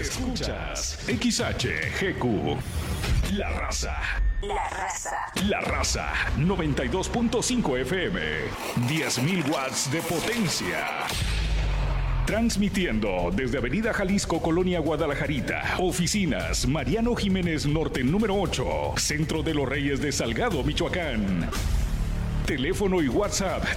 Escuchas XHGQ. La Raza. La Raza. La Raza 92.5 FM. 10.000 watts de potencia. Transmitiendo desde Avenida Jalisco, Colonia Guadalajarita. Oficinas Mariano Jiménez Norte número 8. Centro de los Reyes de Salgado, Michoacán. Teléfono y WhatsApp